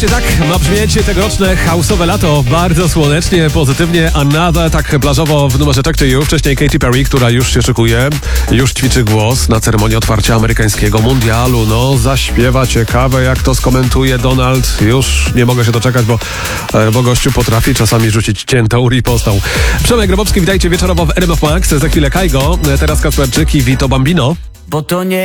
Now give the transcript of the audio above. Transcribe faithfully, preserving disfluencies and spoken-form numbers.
Tak ma brzmieć tegoroczne house'owe lato. Bardzo słonecznie, pozytywnie, a nawet tak plażowo w numerze Talk to You. Wcześniej Katy Perry, która już się szykuje, już ćwiczy głos na ceremonii otwarcia amerykańskiego mundialu. No, zaśpiewa ciekawe, jak to skomentuje Donald. Już nie mogę się doczekać, bo, bo gościu potrafi czasami rzucić ciętą ripostą. Przemek Grabowski, witajcie wieczorowo w R M F Max. Za chwilę Kajgo, teraz Kasperczyk i Vito Bambino. Bo to nie